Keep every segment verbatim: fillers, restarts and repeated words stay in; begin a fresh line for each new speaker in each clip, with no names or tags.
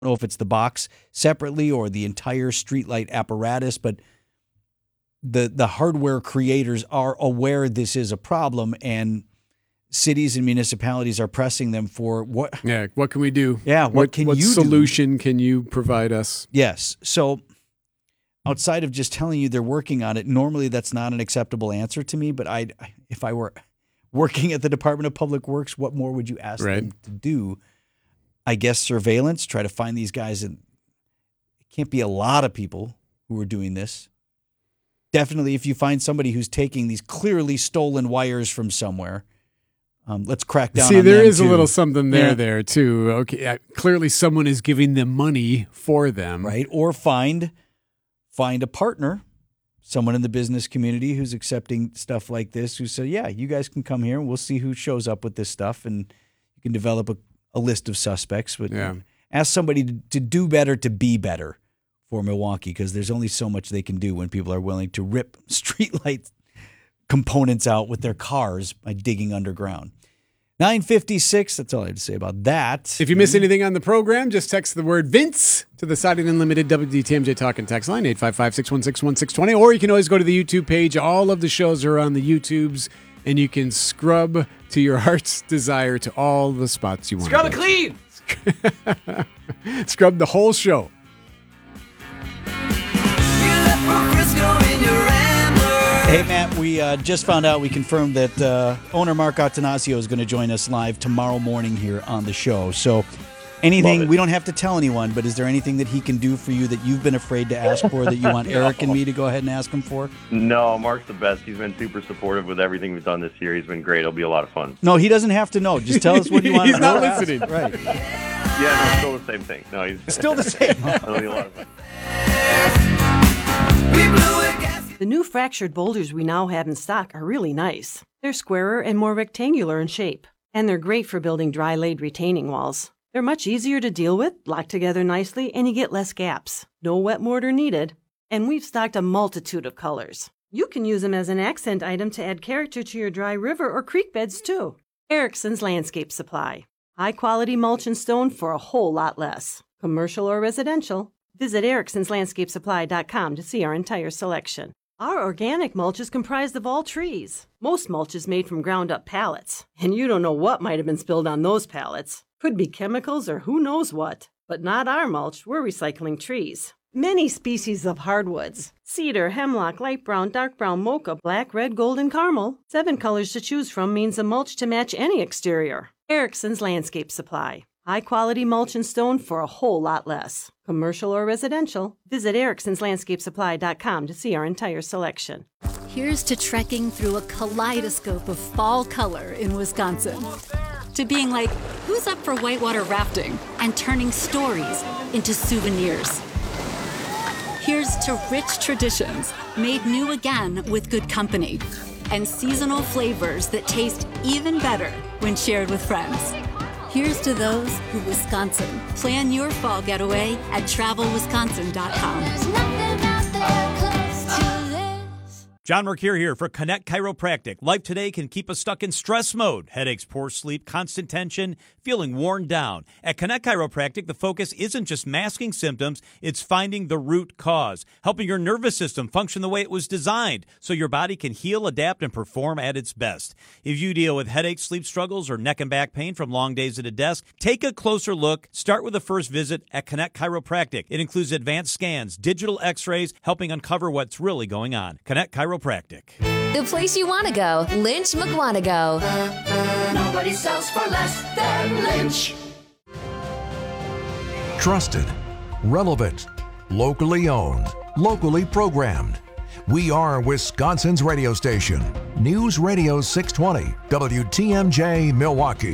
don't know if it's the box separately or the entire streetlight apparatus, but the the hardware creators are aware this is a problem, and cities and municipalities are pressing them for what.
Yeah, what can we do?
Yeah, what,
what
can
what
you
solution
do?
can you provide us?
Yes. So outside of just telling you they're working on it, normally that's not an acceptable answer to me. But I, if I were working at the Department of Public Works, what more would you ask
right.
them to do? I guess surveillance, try to find these guys. And it can't be a lot of people who are doing this. Definitely, if you find somebody who's taking these clearly stolen wires from somewhere, um, let's crack down
See,
on
there
them
is
too.
a little something there
Yeah.
there, too. Okay, uh, clearly someone is giving them money for them.
Right, or find find a partner, someone in the business community who's accepting stuff like this, who said, yeah, you guys can come here and we'll see who shows up with this stuff, and you can develop a, a list of suspects. But
Yeah.
ask somebody to, to do better, to be better for Milwaukee, because there's only so much they can do when people are willing to rip streetlight components out with their cars by digging underground. nine fifty-six, that's all I have to say about that.
If you miss anything on the program, just text the word Vince to the Siding Unlimited W D T M J Talk and text line, eight five five, six one six, one six two zero, or you can always go to the YouTube page. All of the shows are on the YouTubes, and you can scrub to your heart's desire to all the spots you want.
Scrub it clean!
Scrub the whole show.
Hey, Matt, we uh, just found out, we confirmed that uh, owner Mark Attanasio is going to join us live tomorrow morning here on the show. So anything, we don't have to tell anyone, but is there anything that he can do for you that you've been afraid to ask for that you want no. Eric and me to go ahead and ask him for?
No, Mark's the best. He's been super supportive with everything we've done this year. He's been great. It'll be a lot of fun.
No, he doesn't have to know. Just tell us what you want
He's
to
not
know.
listening.
Right.
Yeah, no, still the same thing. No, he's
still the same.
It'll be a lot of fun.
The new fractured boulders we now have in stock are really nice. They're squarer and more rectangular in shape, and they're great for building dry-laid retaining walls. They're much easier to deal with, lock together nicely, and you get less gaps. No wet mortar needed. And we've stocked a multitude of colors. You can use them as an accent item to add character to your dry river or creek beds, too. Erickson's Landscape Supply. High-quality mulch and stone for a whole lot less. Commercial or residential. Visit ericksons landscape supply dot com to see our entire selection. Our organic mulch is comprised of all trees. Most mulch is made from ground-up pallets, and you don't know what might have been spilled on those pallets. Could be chemicals or who knows what. But not our mulch. We're recycling trees. Many species of hardwoods. Cedar, hemlock, light brown, dark brown, mocha, black, red, gold, and caramel. Seven colors to choose from means a mulch to match any exterior. Erickson's Landscape Supply. High-quality mulch and stone for a whole lot less. Commercial or residential. Visit ericksons landscape supply dot com to see our entire selection.
Here's to trekking through a kaleidoscope of fall color in Wisconsin. To being like, who's up for whitewater rafting? And turning stories into souvenirs. Here's to rich traditions made new again with good company. And seasonal flavors that taste even better when shared with friends. Here's to those who Wisconsin. Plan your fall getaway at travel wisconsin dot com.
John Mercure here for Connect Chiropractic. Life today can keep us stuck in stress mode. Headaches, poor sleep, constant tension, feeling worn down. At Connect Chiropractic, the focus isn't just masking symptoms, it's finding the root cause, helping your nervous system function the way it was designed so your body can heal, adapt, and perform at its best. If you deal with headaches, sleep struggles, or neck and back pain from long days at a desk, take a closer look. Start with a first visit at Connect Chiropractic. It includes advanced scans, digital x-rays, helping uncover what's really going on. Connect Chiropractic.
The place you want to go, Lynch McWanago.
Nobody sells for less than Lynch.
Trusted, relevant, locally owned, locally programmed. We are Wisconsin's radio station. News Radio six twenty, W T M J Milwaukee.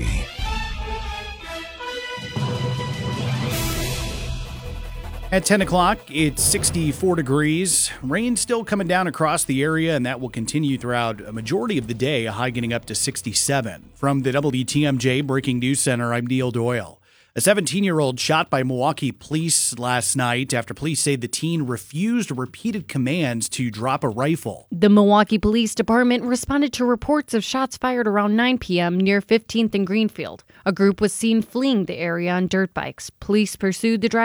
At ten o'clock, it's sixty-four degrees. Rain still coming down across the area, and that will continue throughout a majority of the day, a high getting up to sixty-seven. From the W T M J Breaking News Center, I'm Neil Doyle. A seventeen-year-old shot by Milwaukee police last night after police say the teen refused repeated commands to drop a rifle.
The Milwaukee Police Department responded to reports of shots fired around nine p.m. near fifteenth and Greenfield. A group was seen fleeing the area on dirt bikes. Police pursued the driver.